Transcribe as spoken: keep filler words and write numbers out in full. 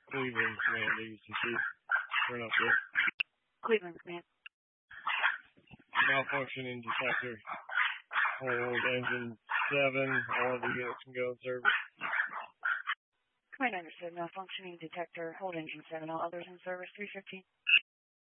Cleveland, command, A B C C. Turn up there. Cleveland, command. Malfunctioning detector. Hold engine seven. All of the units can go in service. Command understood. Malfunctioning detector. Hold engine seven. All others in service. three fifteen.